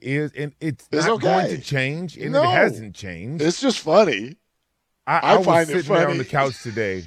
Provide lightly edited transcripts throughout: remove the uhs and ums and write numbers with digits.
is, and it's It's not going okay. to change, and No. it hasn't changed. It's just funny. I was find it sitting there on funny. the couch today,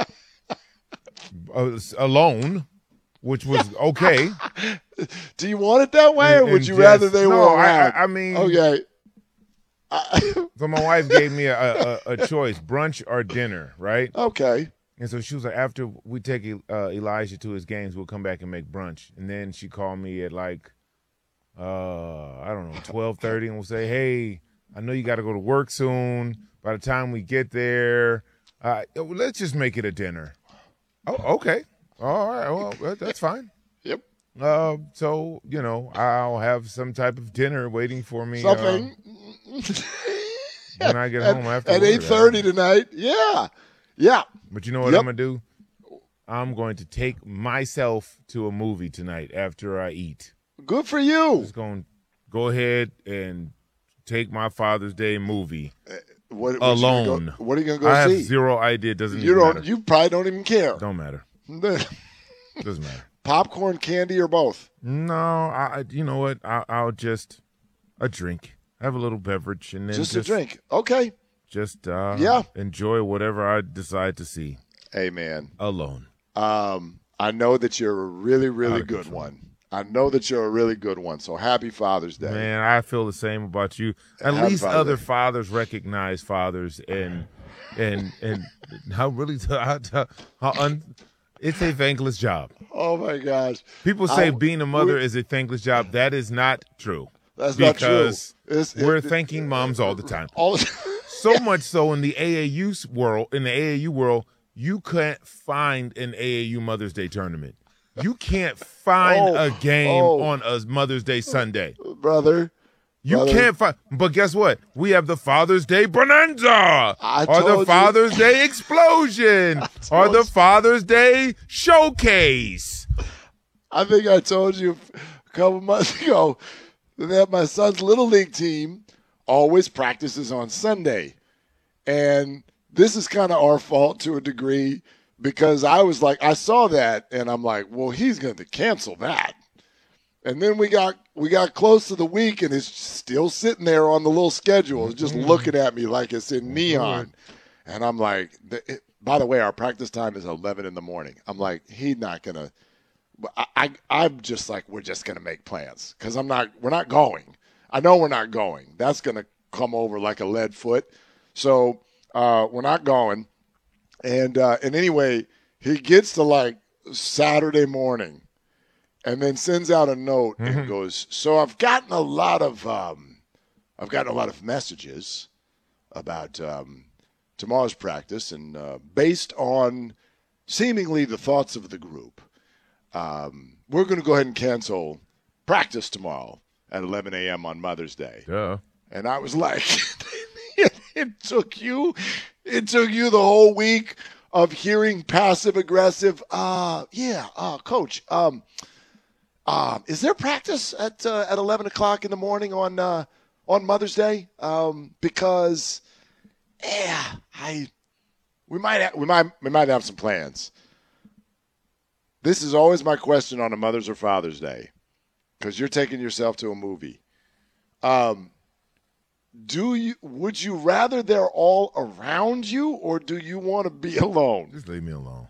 alone, which was okay. Do you want it that way, or And would you rather just- they no, were around? I mean, Okay. so my wife gave me a choice: brunch or dinner, right? Okay. And so she was like, after we take Elijah to his games, we'll come back and make brunch. And then she called me at like, I don't know, 12:30, and we'll say, hey, I know you got to go to work soon. By the time we get there, let's just make it a dinner. Oh, okay. All right. Well, that's fine. Yep. So, I'll have some type of dinner waiting for me. Something. When I get home after at work. 8:30 tonight. Yeah. Yeah. But you know what Yep. I'm going to do? I'm going to take myself to a movie tonight after I eat. Good for you. Just going to go ahead and take my Father's Day movie What alone. What are you going to go I see? have zero idea. It doesn't You even don't. matter. You probably don't even care. Don't matter. Doesn't matter. Popcorn, candy, or both? No, you know what? I'll just a drink. Have a little beverage and then Just a drink. Okay. Just Yeah. enjoy whatever I decide to see Hey, man. alone. I know that you're a really, really Out of good control. one. I know that you're a really good one. So happy Father's Day. Man, I feel the same about you. At Happy least Father's other Day. fathers recognize fathers and how really it's a thankless job. Oh my gosh. People say being a mother is a thankless job. That is not true. That's not true. Because we're It- thanking moms all the time. all So much so in the AAU world, you can't find an AAU Mother's Day tournament. You can't find a game on a Mother's Day Sunday. brother. You Brother. can't find, but guess what? We have the Father's Day Bonanza, I or told the you. Father's Day Explosion, or the Father's Day Showcase. I think I told you a couple months ago that my son's little league team always practices on Sunday. And this is kind of our fault to a degree because I was like, I saw that and I'm like, well, he's going to cancel that. And then we got close to the week and it's still sitting there on the little schedule. It's just looking at me like it's in neon. And I'm like, by the way, our practice time is 11 in the morning. I'm like, he's not going to. I'm just like, we're just going to make plans because we're not going. I know we're not going. That's going to come over like a lead foot. So we're not going. And anyway, he gets to like Saturday morning and then sends out a note and goes, so I've gotten a lot of messages about tomorrow's practice and based on seemingly the thoughts of the group, we're going to go ahead and cancel practice tomorrow at 11 a.m. on Mother's Day. Yeah. And I was like, it took you the whole week of hearing passive aggressive. Coach, is there practice at 11 o'clock in the morning on Mother's Day? Because we might have some plans. This is always my question on a Mother's or Father's Day, because you're taking yourself to a movie. Would you rather they're all around you, or do you want to be alone? Just leave me alone.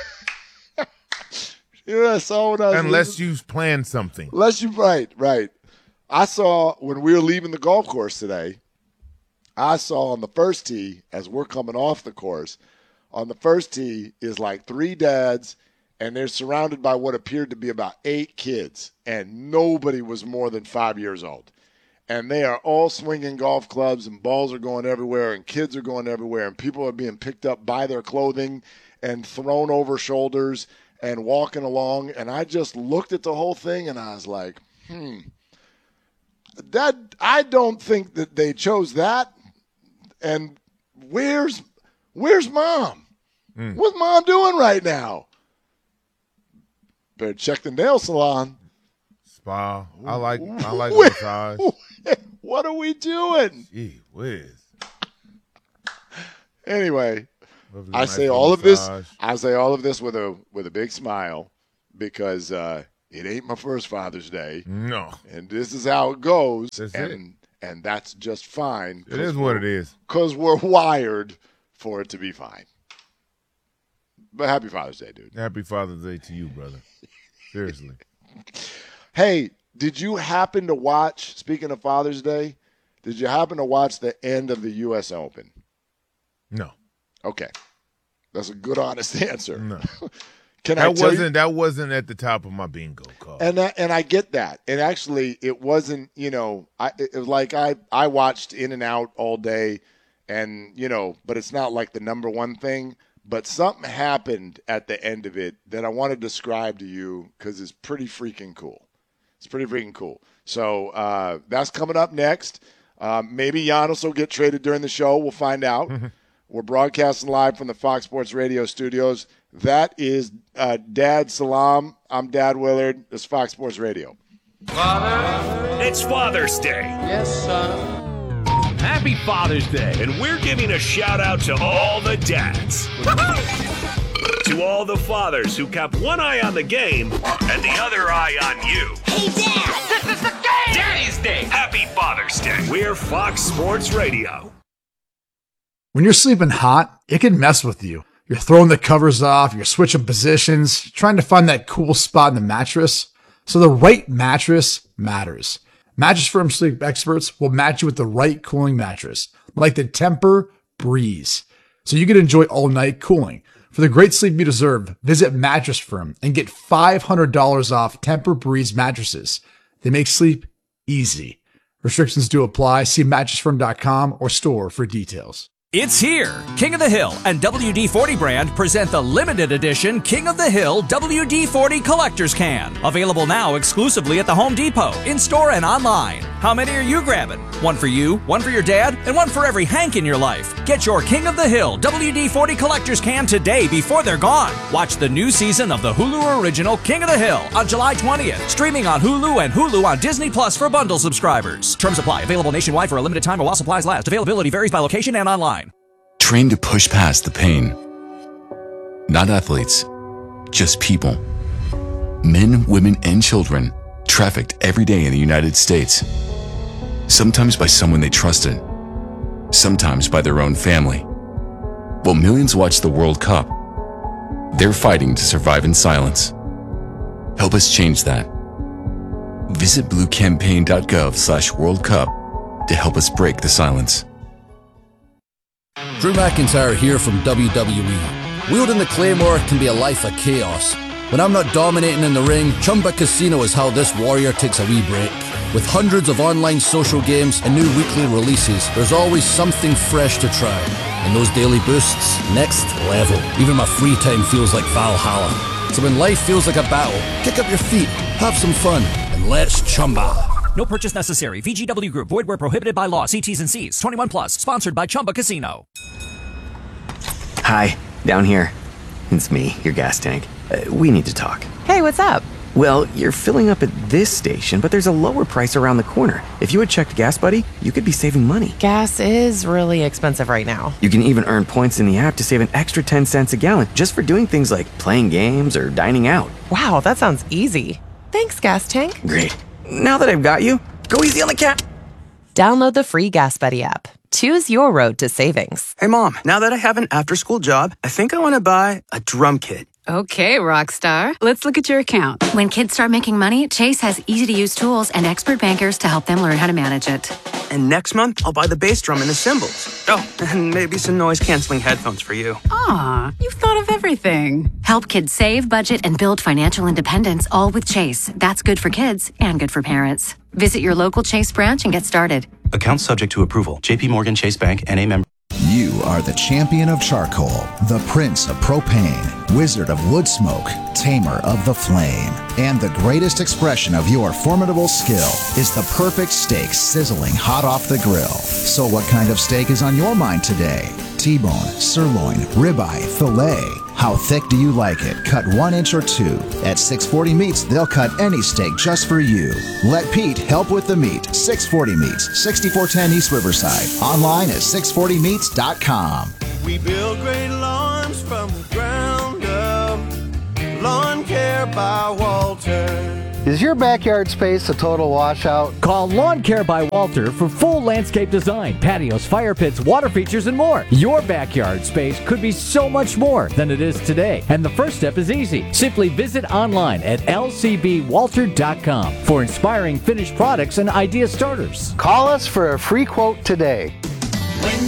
I saw when I was Unless you plan something. right. I saw when we were leaving the golf course today, I saw on the first tee, as we're coming off the course, on the first tee is like 3 dads, and they're surrounded by what appeared to be about 8 kids, and nobody was more than 5 years old. And they are all swinging golf clubs, and balls are going everywhere, and kids are going everywhere, and people are being picked up by their clothing and thrown over shoulders and walking along. And I just looked at the whole thing, and I was like, that I don't think that they chose that. And where's Mom? What's Mom doing right now? Better check the nail salon. Spa. I like massage. What are we doing? Gee whiz. Anyway, Lovely I nice say little all of this. massage. I say all of this with a big smile because it ain't my first Father's Day. No. And this is how it goes. That's and that's just fine. It is what it is. Because we're wired for it to be fine. But happy Father's Day, dude. Happy Father's Day to you, brother. Seriously. Hey, did you happen to watch, speaking of Father's Day, did you happen to watch the end of the U.S. Open? No. Okay. That's a good, honest answer. No. That wasn't at the top of my bingo card. And I get that. And actually, it wasn't, it was like I watched in and out all day, and, but it's not like the number one thing. But something happened at the end of it that I want to describe to you because it's pretty freaking cool. It's pretty freaking cool. So that's coming up next. Maybe Giannis will get traded during the show. We'll find out. We're broadcasting live from the Fox Sports Radio studios. That is Dad Salam. I'm Dad Willard. This is Fox Sports Radio. Father. It's Father's Day. Yes, son. Happy Father's Day. And we're giving a shout out to all the dads. To all the fathers who kept one eye on the game and the other eye on you. Hey, Dad! This is the game! Daddy's Day! Happy Father's Day. We're Fox Sports Radio. When you're sleeping hot, it can mess with you. You're throwing the covers off, you're switching positions, trying to find that cool spot in the mattress. So the right mattress matters. Mattress Firm sleep experts will match you with the right cooling mattress, like the Tempur-Breeze, so you can enjoy all-night cooling. For the great sleep you deserve, visit Mattress Firm and get $500 off Tempur-Breeze mattresses. They make sleep easy. Restrictions do apply. See mattressfirm.com or store for details. It's here. King of the Hill and WD-40 brand present the limited edition King of the Hill WD-40 Collector's Can. Available now exclusively at the Home Depot, in-store and online. How many are you grabbing? One for you, one for your dad, and one for every Hank in your life. Get your King of the Hill WD-40 Collector's Can today before they're gone. Watch the new season of the Hulu original King of the Hill on July 20th. Streaming on Hulu and Hulu on Disney Plus for bundle subscribers. Terms apply. Available nationwide for a limited time while supplies last. Availability varies by location and online. Train to push past the pain. Not athletes, just people. Men, women, and children trafficked every day in the United States. Sometimes by someone they trusted, sometimes by their own family. While millions watch the World Cup, they're fighting to survive in silence. Help us change that. Visit bluecampaign.gov/World Cup to help us break the silence. Drew McIntyre here from WWE. Wielding the Claymore can be a life of chaos. When I'm not dominating in the ring, Chumba Casino is how this warrior takes a wee break. With hundreds of online social games and new weekly releases, there's always something fresh to try. And those daily boosts, next level. Even my free time feels like Valhalla. So when life feels like a battle, kick up your feet, have some fun, and let's Chumba. No purchase necessary. VGW Group. Void where prohibited by law. See T's and C's. 21 plus. Sponsored by Chumba Casino. Hi, down here. It's me, your gas tank. We need to talk. Hey, what's up? Well, you're filling up at this station, but there's a lower price around the corner. If you had checked Gas Buddy, you could be saving money. Gas is really expensive right now. You can even earn points in the app to save an extra 10 cents a gallon just for doing things like playing games or dining out. Wow, that sounds easy. Thanks, Gas Tank. Great. Now that I've got you, go easy on the cat. Download the free Gas Buddy app. Choose your road to savings. Hey, Mom, now that I have an after-school job, I think I want to buy a drum kit. Okay, Rockstar. Let's look at your account. When kids start making money, Chase has easy-to-use tools and expert bankers to help them learn how to manage it. And next month, I'll buy the bass drum and the cymbals. Oh, and maybe some noise-canceling headphones for you. Aw, you've thought of everything. Help kids save, budget, and build financial independence, all with Chase. That's good for kids and good for parents. Visit your local Chase branch and get started. Account subject to approval. J.P. Morgan Chase Bank, N.A. member. You are the champion of charcoal, the prince of propane, wizard of wood smoke, tamer of the flame. And the greatest expression of your formidable skill is the perfect steak sizzling hot off the grill. So what kind of steak is on your mind today? T-bone, sirloin, ribeye, filet. How thick do you like it? Cut 1 inch or 2. At 640 Meats, they'll cut any steak just for you. Let Pete help with the meat. 640 Meats, 6410 East Riverside. Online at 640meats.com. We build great lawns from the ground up. Lawn Care by Walter. Is your backyard space a total washout? Call Lawn Care by Walter for full landscape design, patios, fire pits, water features, and more. Your backyard space could be so much more than it is today. And the first step is easy. Simply visit online at lcbwalter.com for inspiring finished products and idea starters. Call us for a free quote today.